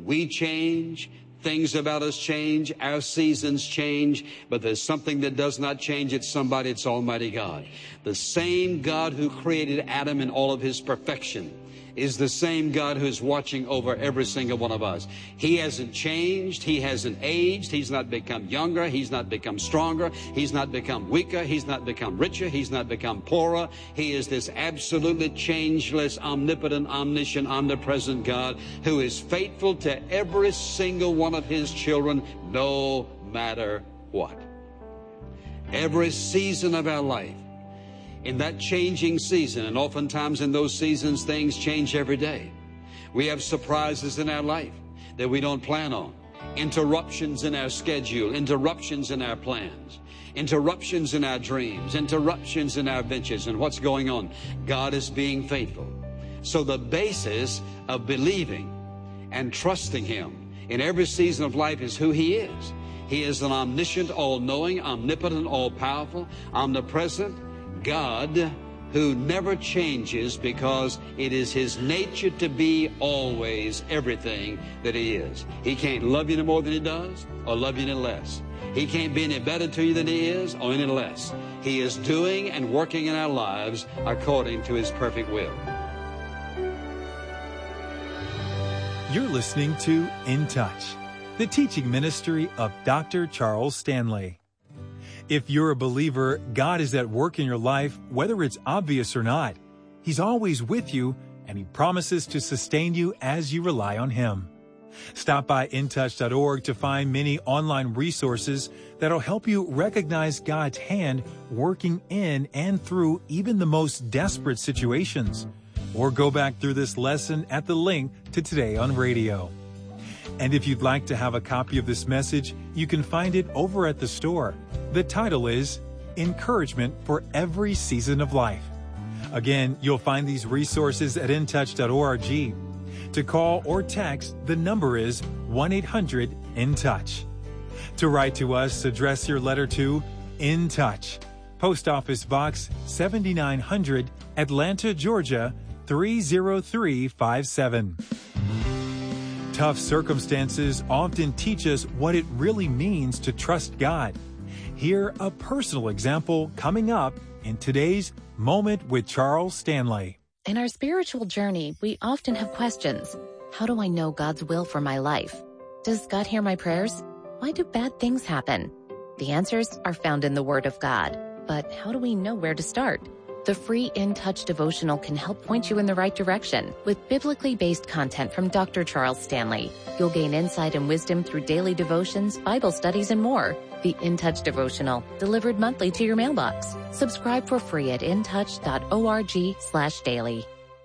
We change. Things about us change. Our seasons change. But there's something that does not change. It's somebody. It's Almighty God. The same God who created Adam in all of his perfection is the same God who's watching over every single one of us. He hasn't changed. He hasn't aged. He's not become younger. He's not become stronger. He's not become weaker. He's not become richer. He's not become poorer. He is this absolutely changeless, omnipotent, omniscient, omnipresent God who is faithful to every single one of his children, no matter what. Every season of our life, in that changing season, and oftentimes in those seasons, things change every day. We have surprises in our life that we don't plan on. Interruptions in our schedule, interruptions in our plans, interruptions in our dreams, interruptions in our ventures. And what's going on? God is being faithful. So the basis of believing and trusting him in every season of life is who he is. He is an omniscient, all-knowing, omnipotent, all-powerful, omnipresent God who never changes, because it is his nature to be always everything that he is. He can't love you any more than he does, or love you any less. He can't be any better to you than he is, or any less. He is doing and working in our lives according to his perfect will. You're listening to In Touch, the teaching ministry of Dr. Charles Stanley. If you're a believer, God is at work in your life, whether it's obvious or not. He's always with you, and he promises to sustain you as you rely on him. Stop by intouch.org to find many online resources that'll help you recognize God's hand working in and through even the most desperate situations. Or go back through this lesson at the link to Today on Radio. And if you'd like to have a copy of this message, you can find it over at the store. The title is Encouragement for Every Season of Life. Again, you'll find these resources at intouch.org. To call or text, the number is 1-800-IN-TOUCH. To write to us, address your letter to In Touch, Post Office Box 7900, Atlanta, Georgia 30357. Tough circumstances often teach us what it really means to trust God. Hear a personal example coming up in today's Moment with Charles Stanley. In our spiritual journey, we often have questions. How do I know God's will for my life? Does God hear my prayers? Why do bad things happen? The answers are found in the Word of God. But how do we know where to start? The free In Touch devotional can help point you in the right direction with biblically based content from Dr. Charles Stanley. You'll gain insight and wisdom through daily devotions, Bible studies, and more. The In Touch devotional, delivered monthly to your mailbox. Subscribe for free at intouch.org/daily.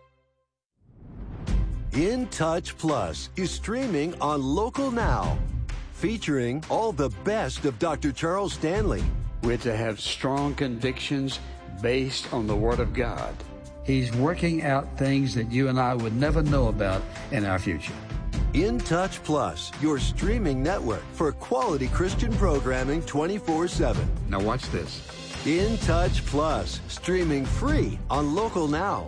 In Touch Plus is streaming on Local Now, featuring all the best of Dr. Charles Stanley. We're to have strong convictions based on the Word of God. He's working out things that you and I would never know about in our future. In Touch Plus, your streaming network for quality Christian programming 24/7. Now watch this. In Touch Plus, streaming free on Local Now.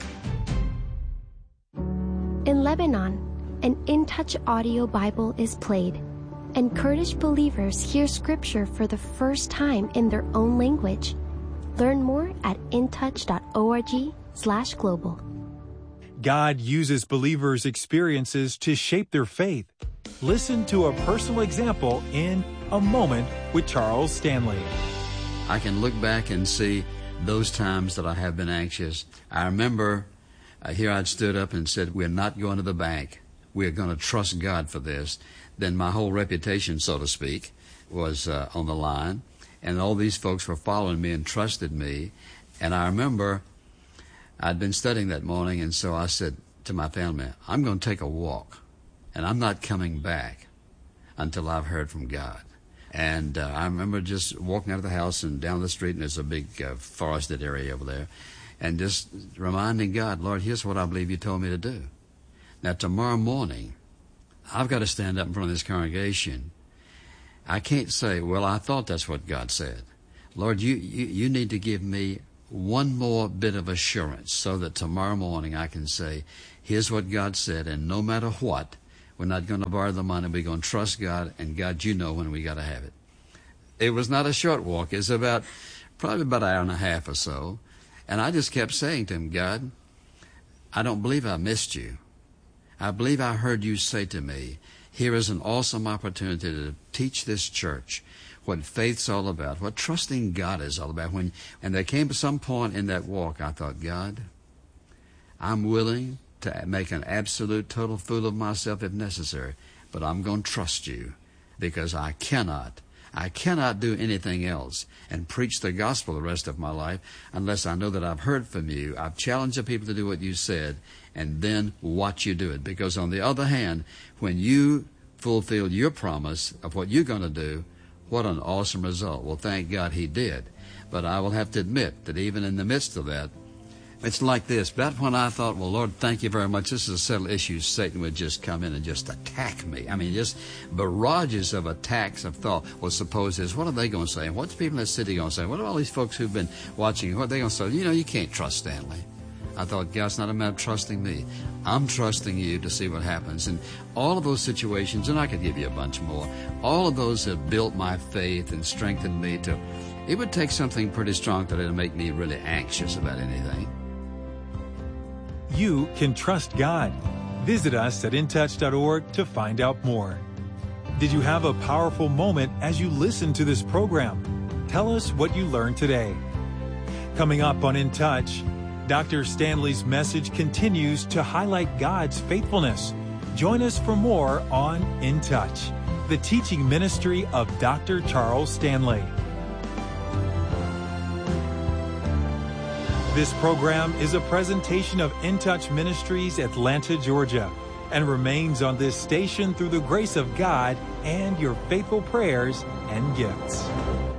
In Lebanon, an In Touch audio Bible is played, and Kurdish believers hear Scripture for the first time in their own language. Learn more at intouch.org/global. God uses believers' experiences to shape their faith. Listen to a personal example in A Moment with Charles Stanley. I can look back and see those times that I have been anxious. I remember here I'd stood up and said, we're not going to the bank. We're going to trust God for this. Then my whole reputation, so to speak, was on the line. And all these folks were following me and trusted me. And I remember I'd been studying that morning, and so I said to my family, I'm going to take a walk, and I'm not coming back until I've heard from God. And I remember just walking out of the house and down the street, and there's a big forested area over there, and just reminding God, Lord, here's what I believe you told me to do. Now, tomorrow morning, I've got to stand up in front of this congregation. I can't say, well, I thought that's what God said. Lord, you need to give me one more bit of assurance so that tomorrow morning I can say, here's what God said, and no matter what, We're not going to borrow the money. We're going to trust God, and God, you know when we got to have it. It was not a short walk. It's probably about an hour and a half or so. And I just kept saying to him, God, I don't believe I missed you. I believe I heard you say to me, here is an awesome opportunity to teach this church what faith's all about, what trusting God is all about. And there came some point in that walk, I thought, God, I'm willing to make an absolute total fool of myself if necessary, but I'm going to trust you because I cannot do anything else and preach the gospel the rest of my life unless I know that I've heard from you. I've challenged the people to do what you said and then watch you do it. Because on the other hand, when you fulfill your promise of what you're going to do, what an awesome result. Well, thank God he did. But I will have to admit that even in the midst of that, it's like this. That's when I thought, well, Lord, thank you very much. This is a settled issue. Satan would just come in and just attack me. I mean, just barrages of attacks of thought. Well, suppose this. What are they going to say? And what's people in the city going to say? What are all these folks who've been watching? What are they going to say? You know, you can't trust Stanley. I thought, God, it's not a matter of trusting me. I'm trusting you to see what happens. And all of those situations, and I could give you a bunch more, all of those have built my faith and strengthened me to, it would take something pretty strong today to make me really anxious about anything. You can trust God. Visit us at intouch.org to find out more. Did you have a powerful moment as you listened to this program? Tell us what you learned today. Coming up on In Touch, Dr. Stanley's message continues to highlight God's faithfulness. Join us for more on In Touch, the teaching ministry of Dr. Charles Stanley. This program is a presentation of In Touch Ministries, Atlanta, Georgia, and remains on this station through the grace of God and your faithful prayers and gifts.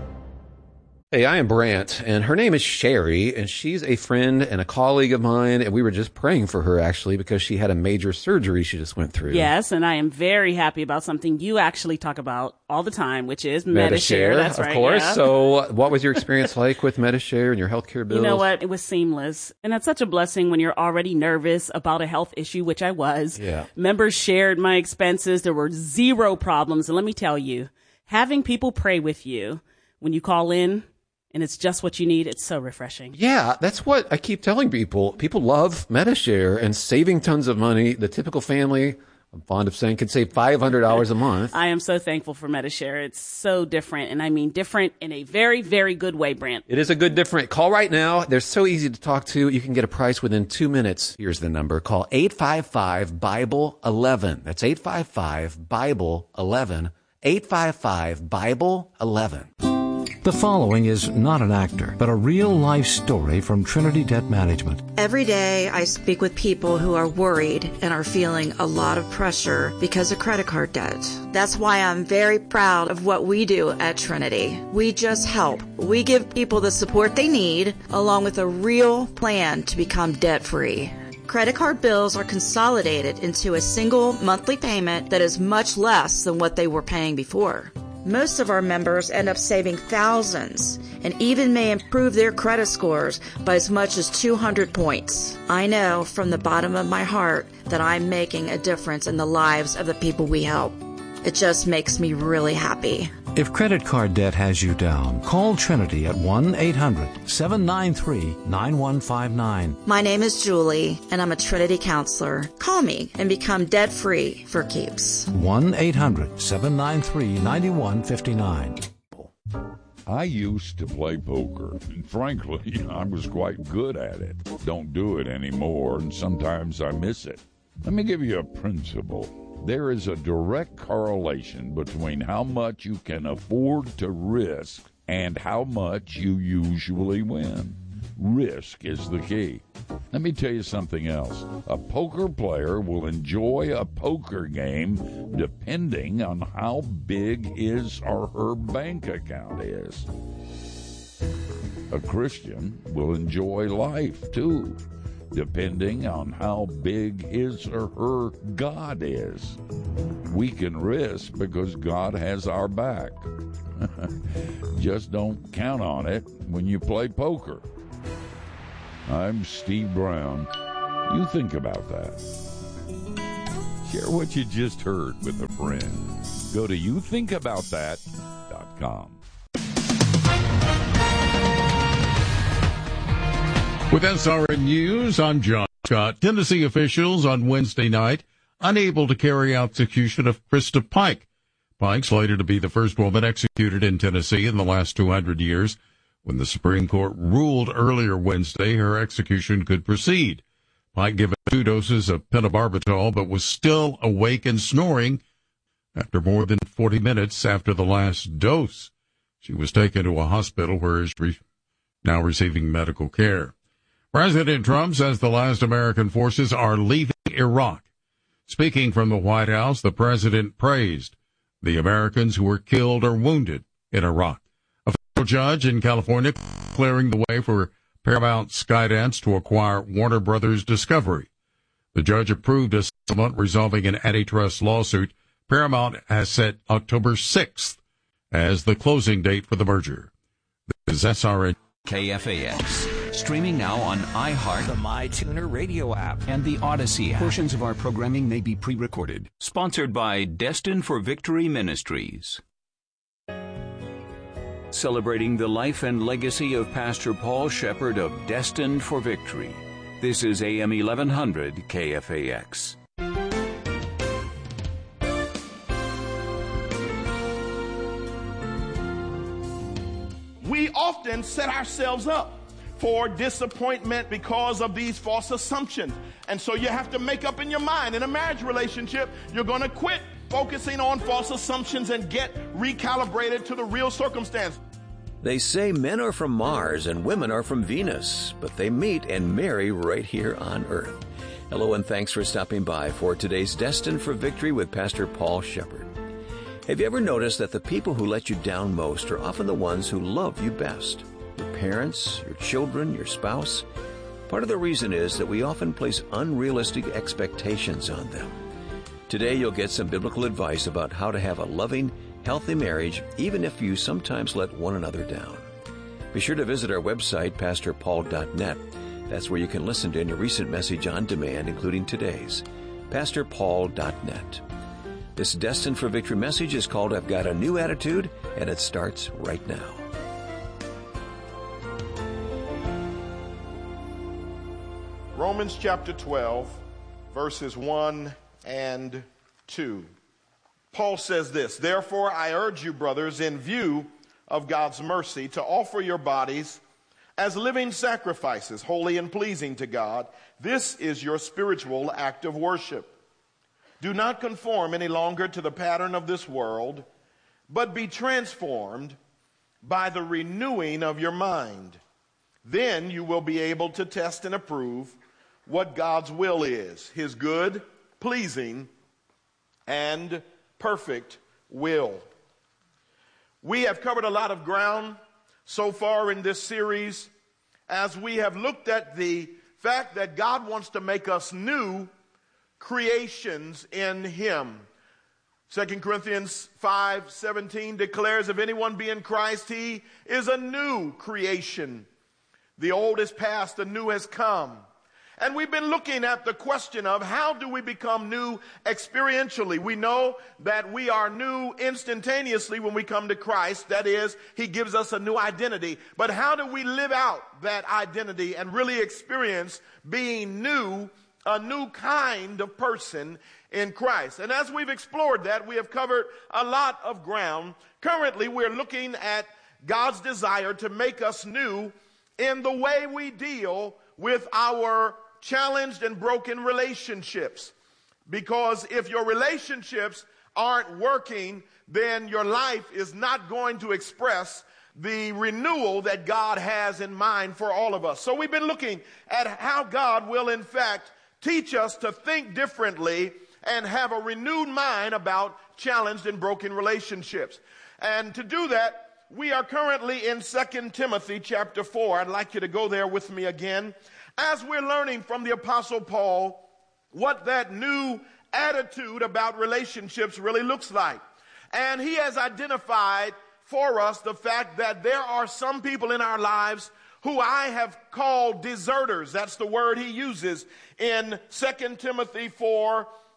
Hey, I am Brant, and her name is Sherry, and she's a friend and a colleague of mine, and we were just praying for her, actually, because she had a major surgery she just went through. Yes, and I am very happy about something you actually talk about all the time, which is Medi-Share. That's right, of course. Yeah. So what was your experience like with Medi-Share and your healthcare bills? You know what? It was seamless, and that's such a blessing when you're already nervous about a health issue, which I was. Yeah. Members shared my expenses. There were zero problems, and let me tell you, having people pray with you when you call in, and it's just what you need, it's so refreshing. Yeah, that's what I keep telling people. People love Medi-Share and saving tons of money. The typical family, I'm fond of saying, can save $500 a month. I am so thankful for Medi-Share. It's so different, and I mean different in a very, very good way, Brant. It is a good different. Call right now. They're so easy to talk to. You can get a price within 2 minutes. Here's the number. Call 855-BIBLE-11. That's 855-BIBLE-11. 855-BIBLE-11. The following is not an actor, but a real-life story from Trinity Debt Management. Every day I speak with people who are worried and are feeling a lot of pressure because of credit card debt. That's why I'm very proud of what we do at Trinity. We just help. We give people the support they need, along with a real plan to become debt-free. Credit card bills are consolidated into a single monthly payment that is much less than what they were paying before. Most of our members end up saving thousands and even may improve their credit scores by as much as 200 points. I know from the bottom of my heart that I'm making a difference in the lives of the people we help. It just makes me really happy. If credit card debt has you down, call Trinity at 1-800-793-9159. My name is Julie, and I'm a Trinity counselor. Call me and become debt-free for keeps. 1-800-793-9159. I used to play poker, and frankly, I was quite good at it. Don't do it anymore, and sometimes I miss it. Let me give you a principle. There is a direct correlation between how much you can afford to risk and how much you usually win. Risk is the key. Let me tell you something else. A poker player will enjoy a poker game depending on how big his or her bank account is. A Christian will enjoy life, too, depending on how big his or her God is. We can risk because God has our back. Just don't count on it when you play poker. I'm Steve Brown. You think about that. Share what you just heard with a friend. Go to youthinkaboutthat.com. With SRN News, I'm John Scott. Tennessee officials on Wednesday night unable to carry out execution of Krista Pike. Pike, slated to be the first woman executed in Tennessee in the last 200 years. When the Supreme Court ruled earlier Wednesday her execution could proceed. Pike given 2 doses of pentobarbital, but was still awake and snoring after more than 40 minutes after the last dose. She was taken to a hospital where she's now receiving medical care. President Trump says the last American forces are leaving Iraq. Speaking from the White House, the president praised the Americans who were killed or wounded in Iraq. A federal judge in California clearing the way for Paramount Skydance to acquire Warner Brothers Discovery. The judge approved a settlement resolving an antitrust lawsuit. Paramount has set October 6th as the closing date for the merger. This is SRN. KFAX. Streaming now on iHeart, the MyTuner radio app, and the Odyssey app. Portions of our programming may be pre-recorded. Sponsored by Destined for Victory Ministries. Celebrating the life and legacy of Pastor Paul Shepherd of Destined for Victory. This is AM 1100 KFAX. We often set ourselves up for disappointment because of these false assumptions. And so you have to make up in your mind, in a marriage relationship, you're going to quit focusing on false assumptions and get recalibrated to the real circumstance. They say men are from Mars and women are from Venus, but they meet and marry right here on Earth. Hello and thanks for stopping by for today's Destined for Victory with Pastor Paul Shepherd. Have you ever noticed that the people who let you down most are often the ones who love you best? Your parents, your children, your spouse. Part of the reason is that we often place unrealistic expectations on them. Today you'll get some biblical advice about how to have a loving, healthy marriage, even if you sometimes let one another down. Be sure to visit our website, pastorpaul.net. That's where you can listen to any recent message on demand, including today's. pastorpaul.net. This Destined for Victory message is called I've Got a New Attitude, and it starts right now. Romans chapter 12, verses 1 and 2. Paul says this, "Therefore I urge you, brothers, in view of God's mercy, to offer your bodies as living sacrifices, holy and pleasing to God. This is your spiritual act of worship. Do not conform any longer to the pattern of this world, but be transformed by the renewing of your mind. Then you will be able to test and approve what God's will is, his good, pleasing, and perfect will." We have covered a lot of ground so far in this series as we have looked at the fact that God wants to make us new creations in him. 2 Corinthians 5:17 declares, if anyone be in Christ, he is a new creation. The old is past, the new has come. And we've been looking at the question of how do we become new experientially? We know that we are new instantaneously when we come to Christ. That is, he gives us a new identity. But how do we live out that identity and really experience being new, a new kind of person in Christ? And as we've explored that, we have covered a lot of ground. Currently, we're looking at God's desire to make us new in the way we deal with our challenged and broken relationships. Because if your relationships aren't working, then your life is not going to express the renewal that God has in mind for all of us. So we've been looking at how God will in fact teach us to think differently and have a renewed mind about challenged and broken relationships. And to do that, we are currently in 2 Timothy chapter 4. I'd like you to go there with me again, as we're learning from the Apostle Paul what that new attitude about relationships really looks like. And he has identified for us the fact that there are some people in our lives who I have called deserters. That's the word he uses in 2 Timothy 4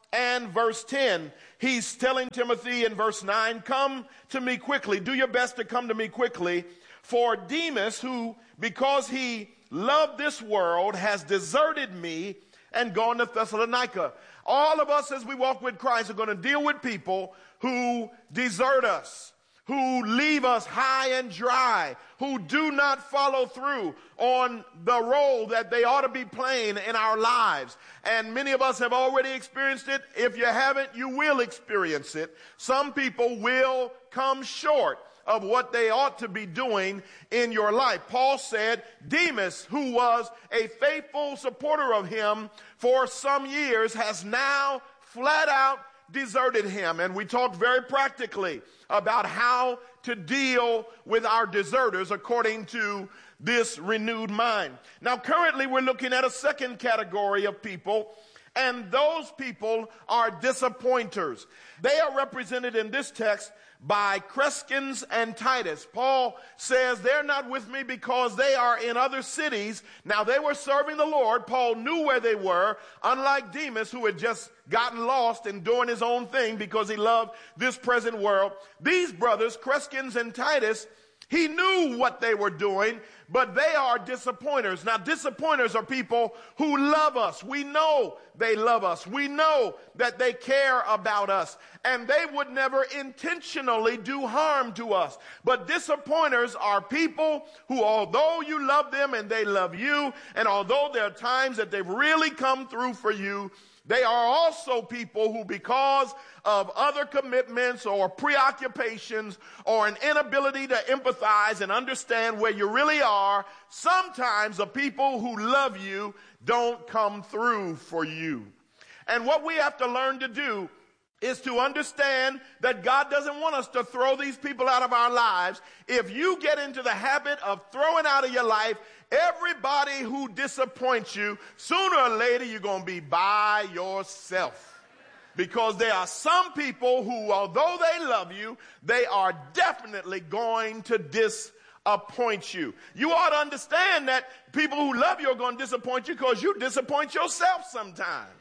and verse 10. He's telling Timothy in verse 9, come to me quickly. Do your best to come to me quickly. For Demas, who, because he loved this world, has deserted me and gone to Thessalonica. All of us as we walk with Christ are going to deal with people who desert us, who leave us high and dry, who do not follow through on the role that they ought to be playing in our lives. And many of us have already experienced it. If you haven't, you will experience it. Some people will come short of what they ought to be doing in your life. Paul said Demas, who was a faithful supporter of him for some years, has now flat out deserted him. And we talked very practically about how to deal with our deserters according to this renewed mind. Now, currently we're looking at a second category of people, and those people are disappointers. They are represented in this text by Crescens and Titus. Paul says they're not with me because they are in other cities. Now, they were serving the Lord. Paul knew where they were, unlike Demas, who had just gotten lost and doing his own thing because he loved this present world. These brothers, Crescens and Titus, he knew what they were doing, but they are disappointers. Now, disappointers are people who love us. We know they love us. We know that they care about us, and they would never intentionally do harm to us. But disappointers are people who, although you love them and they love you, and although there are times that they've really come through for you, they are also people who, because of other commitments or preoccupations or an inability to empathize and understand where you really are, sometimes the people who love you don't come through for you. And what we have to learn to do is to understand that God doesn't want us to throw these people out of our lives. If you get into the habit of throwing out of your life everybody who disappoints you, sooner or later you're going to be by yourself. Because there are some people who, although they love you, they are definitely going to disappoint you. You ought to understand that people who love you are going to disappoint you because you disappoint yourself sometimes.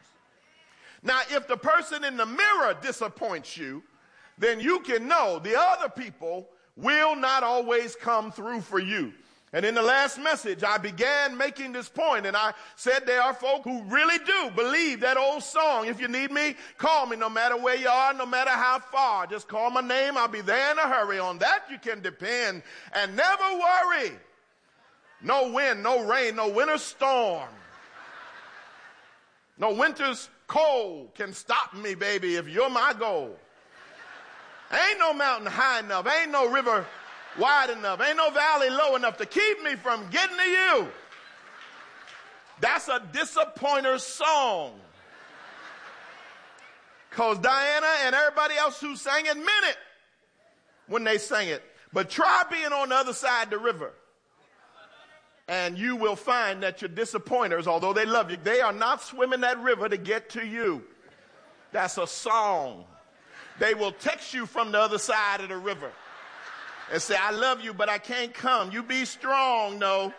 Now, if the person in the mirror disappoints you, then you can know the other people will not always come through for you. And in the last message, I began making this point, and I said there are folk who really do believe that old song, if you need me, call me no matter where you are, no matter how far. Just call my name, I'll be there in a hurry. On that you can depend and never worry. No wind, no rain, no winter storm. No winter's cold can stop me, baby, if you're my goal. Ain't no mountain high enough, ain't no river wide enough, ain't no valley low enough to keep me from getting to you. That's a disappointer song. Because Diana and everybody else who sang it meant it when they sang it. But try being on the other side of the river, and you will find that your disappointers, although they love you, they are not swimming that river to get to you. That's a song. They will text you from the other side of the river and say, I love you, but I can't come. You be strong, no.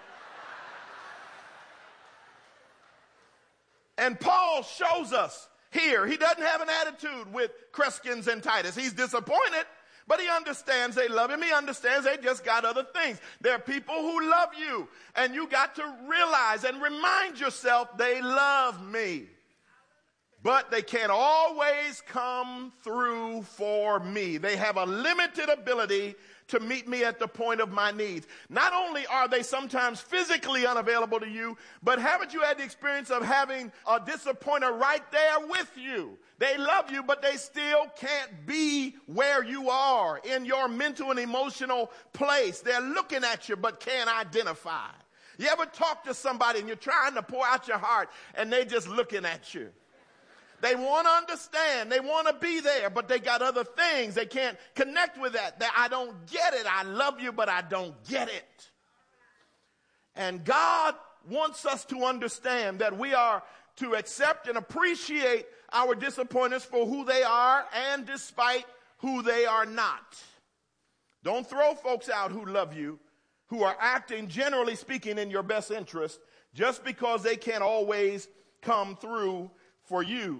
And Paul shows us here, he doesn't have an attitude with Crescens and Titus. He's disappointed, but he understands they love him. He understands they just got other things. There are people who love you, and you got to realize and remind yourself they love me. But they can't always come through for me. They have a limited ability to meet me at the point of my needs. Not only are they sometimes physically unavailable to you, but haven't you had the experience of having a disappointer right there with you? They love you, but they still can't be where you are in your mental and emotional place. They're looking at you, but can't identify. You ever talk to somebody and you're trying to pour out your heart and they just looking at you? They want to understand. They want to be there, but they got other things. They can't connect with that. I don't get it. I love you, but I don't get it. And God wants us to understand that we are to accept and appreciate our disappointments for who they are and despite who they are not. Don't throw folks out who love you, who are acting, generally speaking, in your best interest, just because they can't always come through for you.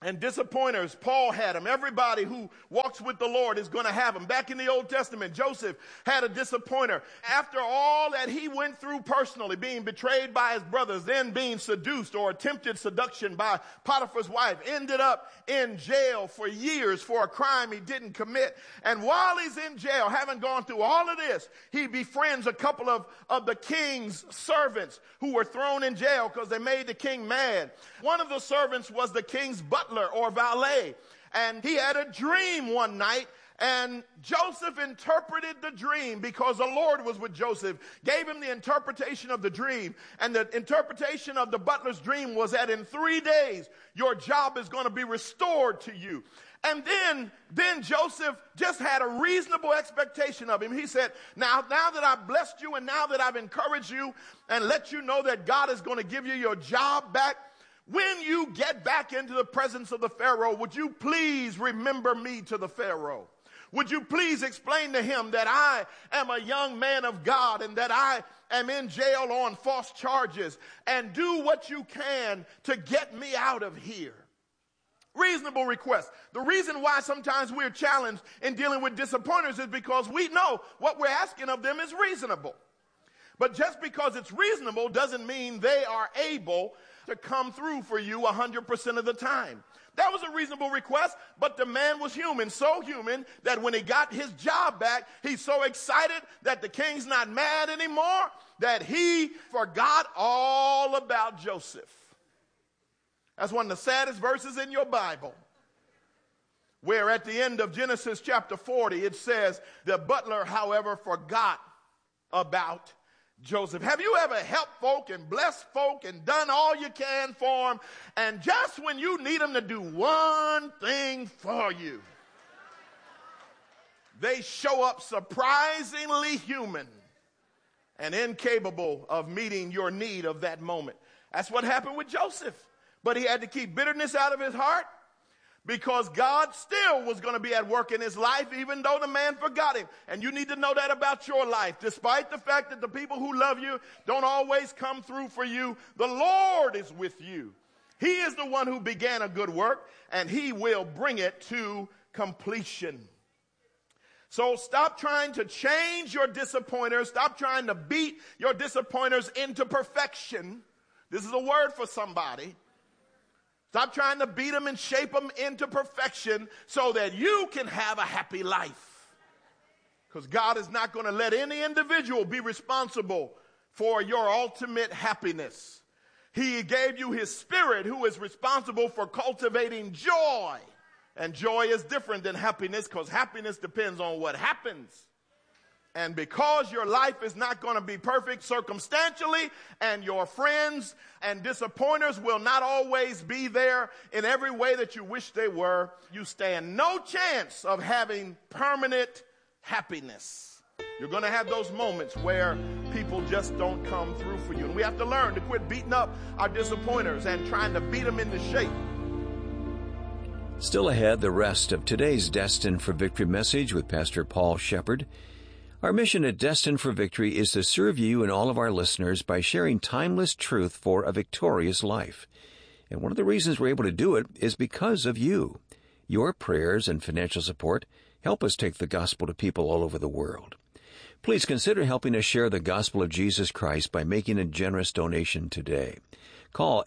And disappointers, Paul had them. Everybody who walks with the Lord is going to have them. Back in the Old Testament, Joseph had a disappointer. After all that he went through personally, being betrayed by his brothers, then being seduced or attempted seduction by Potiphar's wife, ended up in jail for years for a crime he didn't commit. And while he's in jail, having gone through all of this, he befriends a couple of the king's servants who were thrown in jail because they made the king mad. One of the servants was the king's butler or valet, and he had a dream one night, and Joseph interpreted the dream because the Lord was with Joseph, gave him the interpretation of the dream, and the interpretation of the butler's dream was that in 3 days your job is going to be restored to you. And then Joseph just had a reasonable expectation of him. He said, now that I've blessed you and now that I've encouraged you and let you know that God is going to give you your job back, when you get back into the presence of the Pharaoh, would you please remember me to the Pharaoh? Would you please explain to him that I am a young man of God and that I am in jail on false charges, and do what you can to get me out of here? Reasonable request. The reason why sometimes we're challenged in dealing with disappointers is because we know what we're asking of them is reasonable. But just because it's reasonable doesn't mean they are able to come through for you 100% of the time. That was a reasonable request, but the man was human, so human that when he got his job back, he's so excited that the king's not mad anymore that he forgot all about Joseph. That's one of the saddest verses in your Bible, where at the end of Genesis chapter 40, it says, the butler, however, forgot about Joseph. Have you ever helped folk and blessed folk and done all you can for them, and just when you need them to do one thing for you, they show up surprisingly human and incapable of meeting your need of that moment? That's what happened with Joseph. But he had to keep bitterness out of his heart because God still was going to be at work in his life even though the man forgot him. And you need to know that about your life. Despite the fact that the people who love you don't always come through for you, the Lord is with you. He is the one who began a good work, and he will bring it to completion. So stop trying to change your disappointers. Stop trying to beat your disappointers into perfection. This is a word for somebody. Stop trying to beat them and shape them into perfection so that you can have a happy life. Because God is not going to let any individual be responsible for your ultimate happiness. He gave you his Spirit, who is responsible for cultivating joy. And joy is different than happiness, because happiness depends on what happens. And because your life is not going to be perfect circumstantially, and your friends and disappointers will not always be there in every way that you wish they were, you stand no chance of having permanent happiness. You're going to have those moments where people just don't come through for you. And we have to learn to quit beating up our disappointers and trying to beat them into shape. Still ahead, the rest of today's Destined for Victory message with Pastor Paul Shepherd. Our mission at Destined for Victory is to serve you and all of our listeners by sharing timeless truth for a victorious life. And one of the reasons we're able to do it is because of you. Your prayers and financial support help us take the gospel to people all over the world. Please consider helping us share the gospel of Jesus Christ by making a generous donation today. Call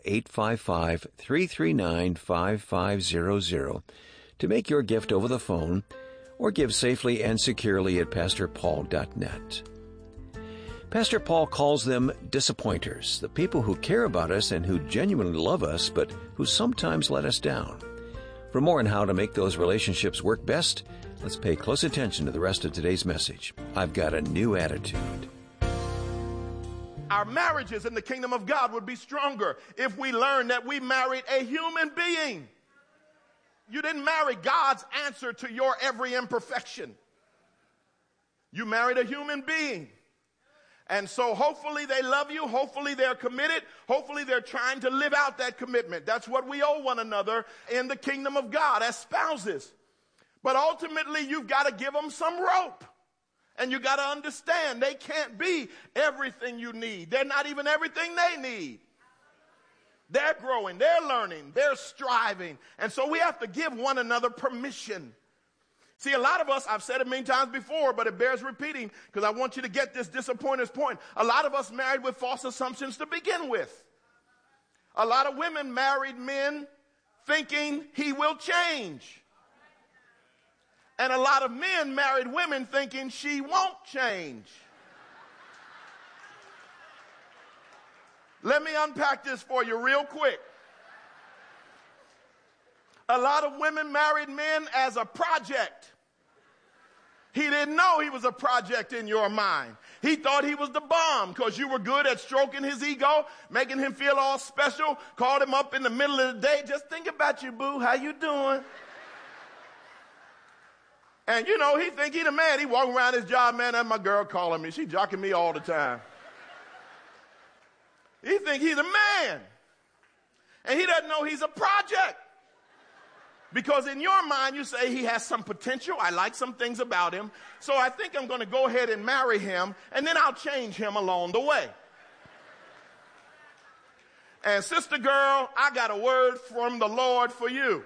855-339-5500 to make your gift over the phone, or give safely and securely at pastorpaul.net. Pastor Paul calls them disappointers, the people who care about us and who genuinely love us, but who sometimes let us down. For more on how to make those relationships work best, let's pay close attention to the rest of today's message. I've got a new attitude. Our marriages in the kingdom of God would be stronger if we learned that we married a human being. You didn't marry God's answer to your every imperfection. You married a human being. And so hopefully they love you. Hopefully they're committed. Hopefully they're trying to live out that commitment. That's what we owe one another in the kingdom of God as spouses. But ultimately you've got to give them some rope. And you got to understand they can't be everything you need. They're not even everything they need. They're growing, they're learning, they're striving. And so we have to give one another permission. See, a lot of us, I've said it many times before, but it bears repeating because I want you to get this disappointer's point. A lot of us married with false assumptions to begin with. A lot of women married men thinking he will change. And a lot of men married women thinking she won't change. Let me unpack this for you real quick. A lot of women married men as a project. He didn't know he was a project in your mind. He thought he was the bomb because you were good at stroking his ego, making him feel all special, called him up in the middle of the day. Just think about you, boo. How you doing? And you know, he think he the man. He walking around his job, man, that's my girl calling me. She jocking me all the time. He think he's a man. And he doesn't know he's a project. Because in your mind, you say he has some potential. I like some things about him. So I think I'm going to go ahead and marry him, and then I'll change him along the way. And sister girl, I got a word from the Lord for you.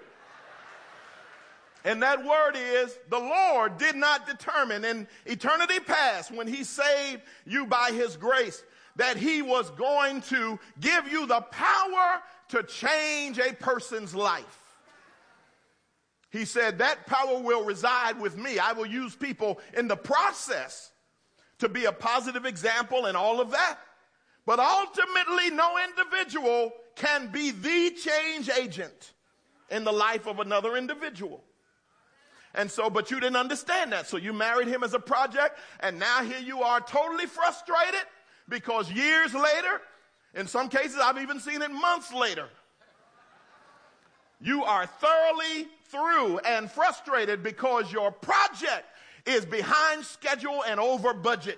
And that word is, the Lord did not determine in eternity past when he saved you by his grace that he was going to give you the power to change a person's life. He said that power will reside with me. I will use people in the process to be a positive example and all of that. But ultimately, no individual can be the change agent in the life of another individual. And so, but you didn't understand that. So you married him as a project, and now here you are totally frustrated because years later, in some cases I've even seen it months later, you are thoroughly through and frustrated because your project is behind schedule and over budget.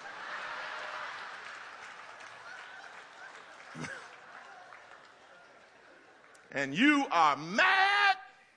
And you are mad.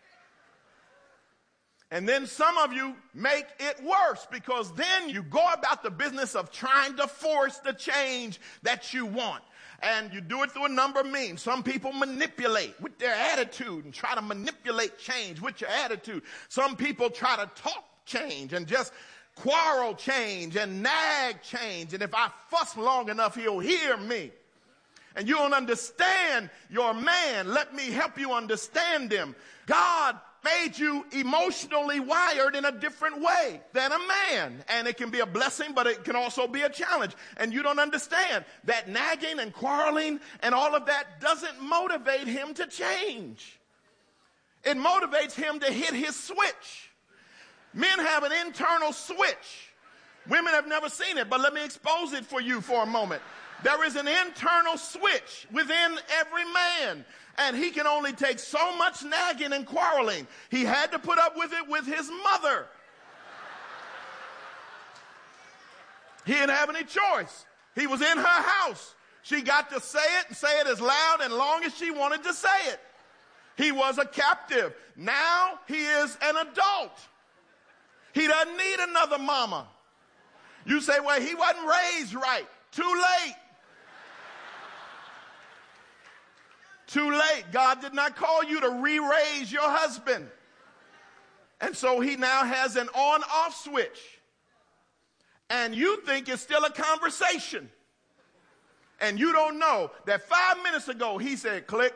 And then some of you make it worse because then you go about the business of trying to force the change that you want. And you do it through a number of means. Some people manipulate with their attitude and try to manipulate change with your attitude. Some people try to talk change and just quarrel change and nag change. And if I fuss long enough, he'll hear me. And you don't understand your man. Let me help you understand him. God made you emotionally wired in a different way than a man. And it can be a blessing, but it can also be a challenge. And you don't understand that nagging and quarreling and all of that doesn't motivate him to change. It motivates him to hit his switch. Men have an internal switch. Women have never seen it, but let me expose it for you for a moment. There is an internal switch within every man. And he can only take so much nagging and quarreling. He had to put up with it with his mother. He didn't have any choice. He was in her house. She got to say it and say it as loud and long as she wanted to say it. He was a captive. Now he is an adult. He doesn't need another mama. You say, well, he wasn't raised right. Too late. Too late. God did not call you to re-raise your husband. And so he now has an on-off switch. And you think it's still a conversation. And you don't know that 5 minutes ago he said click.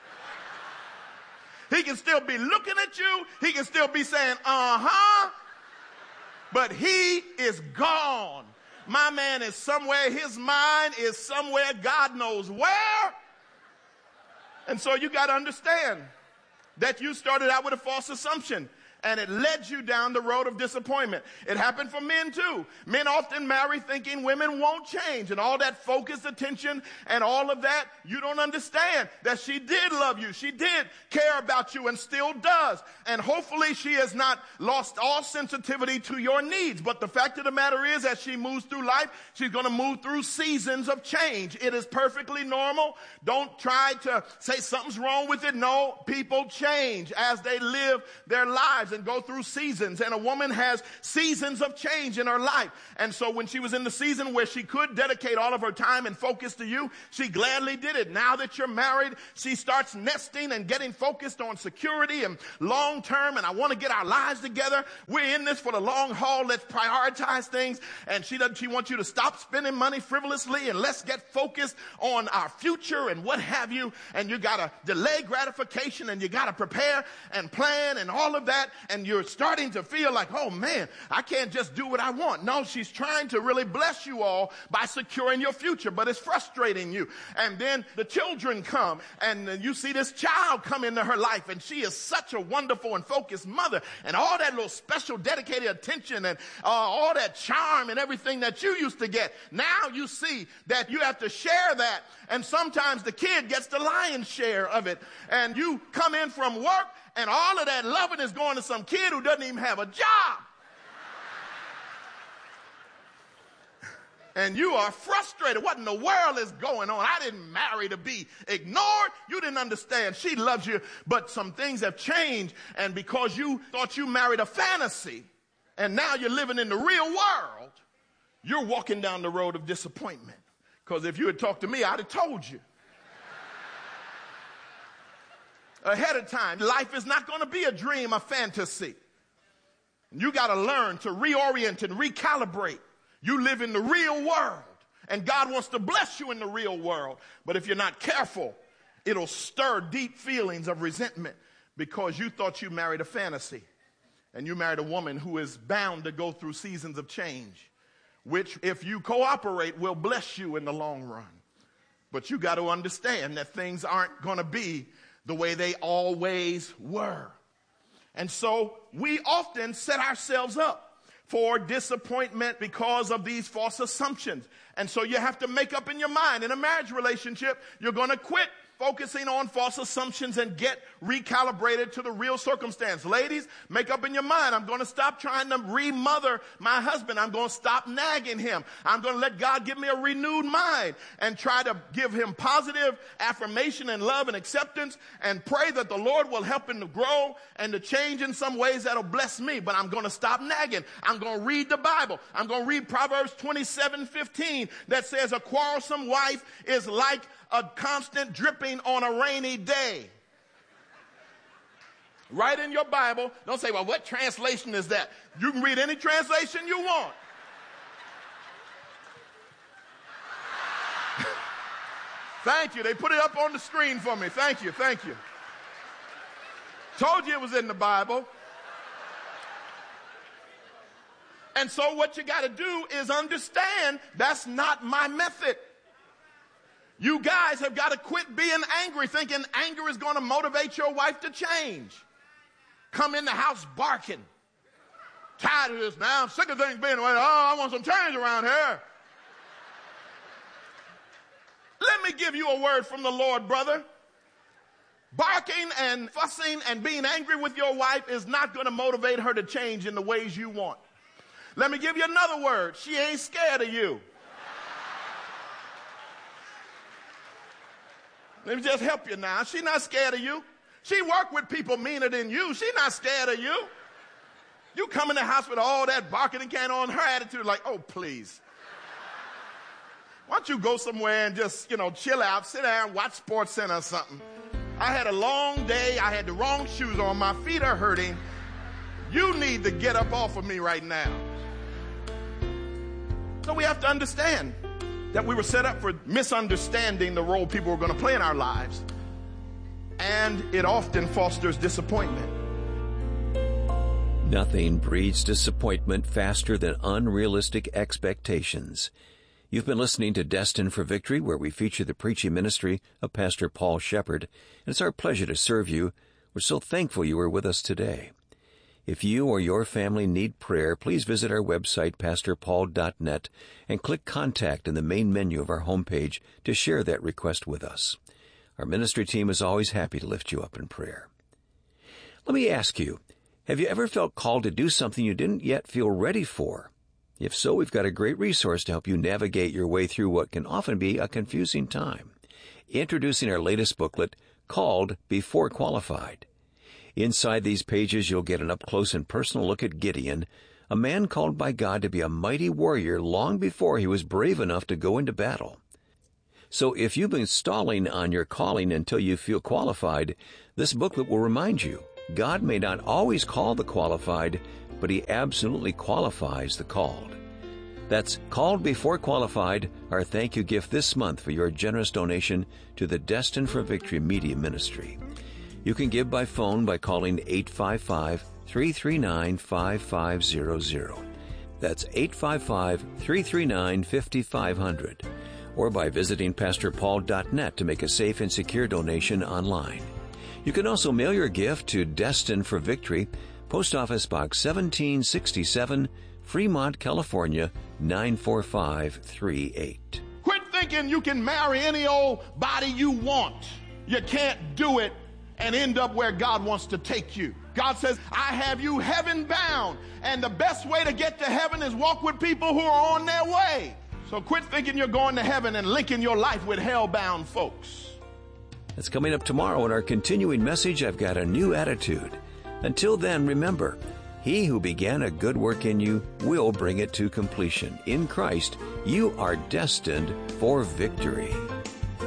He can still be looking at you. He can still be saying uh-huh. But he is gone. My man is somewhere. His mind is somewhere. God knows where. And so you got to understand that you started out with a false assumption and it led you down the road of disappointment. It happened for men too. Men often marry thinking women won't change, and all that focused attention and all of that, you don't understand that she did love you. She did care about you and still does. And hopefully she has not lost all sensitivity to your needs. But the fact of the matter is, as she moves through life, she's going to move through seasons of change. It is perfectly normal. Don't try to say something's wrong with it. No, people change as they live their lives. lives and go through seasons, and a woman has seasons of change in her life. And so when she was in the season where she could dedicate all of her time and focus to you, she gladly did it. Now that you're married, she starts nesting and getting focused on security and long term, and I want to get our lives together. We're in this for the long haul. Let's prioritize things. And she wants you to stop spending money frivolously, and let's get focused on our future and what have you. And you got to delay gratification, and you got to prepare and plan and all of that. And you're starting to feel like, oh man, I can't just do what I want. No, she's trying to really bless you all by securing your future, but it's frustrating you. And then the children come, and you see this child come into her life, and she is such a wonderful and focused mother, and all that little special dedicated attention and all that charm and everything that you used to get. Now you see that you have to share that, and sometimes the kid gets the lion's share of it. And you come in from work, and all of that loving is going to some kid who doesn't even have a job. And you are frustrated. What in the world is going on? I didn't marry to be ignored. You didn't understand. She loves you, but some things have changed. And because you thought you married a fantasy, and now you're living in the real world, you're walking down the road of disappointment. Because if you had talked to me, I'd have told you ahead of time, life is not going to be a dream, a fantasy. You got to learn to reorient and recalibrate. You live in the real world, and God wants to bless you in the real world. But if you're not careful, it'll stir deep feelings of resentment because you thought you married a fantasy, and you married a woman who is bound to go through seasons of change, which, if you cooperate, will bless you in the long run. But you got to understand that things aren't going to be the way they always were. And so we often set ourselves up for disappointment because of these false assumptions. And so you have to make up in your mind, in a marriage relationship, you're going to quit focusing on false assumptions and get recalibrated to the real circumstance. Ladies, make up in your mind, I'm going to stop trying to remother my husband. I'm going to stop nagging him. I'm going to let God give me a renewed mind and try to give him positive affirmation and love and acceptance, and pray that the Lord will help him to grow and to change in some ways that'll bless me. But I'm going to stop nagging. I'm going to read the Bible. I'm going to read Proverbs 27:15 that says a quarrelsome wife is like a constant dripping on a rainy day. Right in your Bible. Don't say, well, what translation is that? You can read any translation you want. Thank you. They put it up on the screen for me. Thank you. Thank you. Told you it was in the Bible. And so what you got to do is understand that's not my method. You guys have got to quit being angry, thinking anger is going to motivate your wife to change. Come in the house barking. Tired of this now. I'm sick of things being the way. Oh, I want some change around here. Let me give you a word from the Lord, brother. Barking and fussing and being angry with your wife is not going to motivate her to change in the ways you want. Let me give you another word. She ain't scared of you. Let me just help you now. She's not scared of you. She worked with people meaner than you. She's not scared of you. You come in the house with all that barking and can on, her attitude like, oh, please. Why don't you go somewhere and just, chill out, sit down, watch Sports Center or something. I had a long day. I had the wrong shoes on. My feet are hurting. You need to get up off of me right now. So we have to understand that we were set up for misunderstanding the role people were going to play in our lives. And it often fosters disappointment. Nothing breeds disappointment faster than unrealistic expectations. You've been listening to Destined for Victory, where we feature the preaching ministry of Pastor Paul Shepherd. And it's our pleasure to serve you. We're so thankful you are with us today. If you or your family need prayer, please visit our website, pastorpaul.net, and click Contact in the main menu of our homepage to share that request with us. Our ministry team is always happy to lift you up in prayer. Let me ask you, have you ever felt called to do something you didn't yet feel ready for? If so, we've got a great resource to help you navigate your way through what can often be a confusing time. Introducing our latest booklet called Before Qualified. Inside these pages, you'll get an up-close and personal look at Gideon, a man called by God to be a mighty warrior long before he was brave enough to go into battle. So if you've been stalling on your calling until you feel qualified, this booklet will remind you, God may not always call the qualified, but He absolutely qualifies the called. That's Called Before Qualified, our thank you gift this month for your generous donation to the Destined for Victory Media Ministry. You can give by phone by calling 855-339-5500. That's 855-339-5500. Or by visiting PastorPaul.net to make a safe and secure donation online. You can also mail your gift to Destined for Victory, Post Office Box 1767, Fremont, California, 94538. Quit thinking you can marry any old body you want. You can't do it and end up where God wants to take you. God says, I have you heaven bound, and the best way to get to heaven is walk with people who are on their way. So quit thinking you're going to heaven and linking your life with hell-bound folks. That's coming up tomorrow in our continuing message, I've Got a New Attitude. Until then, remember, He who began a good work in you will bring it to completion. In Christ, you are destined for victory.